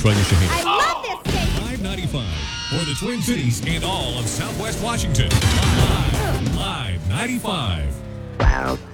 Shrugging your I hand. love this station. 595 for the Twin Cities and all of Southwest Washington. Live 95. Wow.